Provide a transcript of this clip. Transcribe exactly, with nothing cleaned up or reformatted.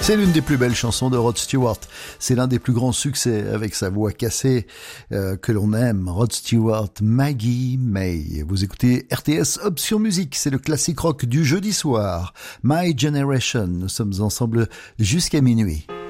C'est l'une des plus belles chansons de Rod Stewart. C'est l'un des plus grands succès avec sa voix cassée euh, que l'on aime. Rod Stewart, Maggie May. Vous écoutez R T S Option Musique, c'est le classique rock du jeudi soir. My Generation, nous sommes ensemble jusqu'à minuit.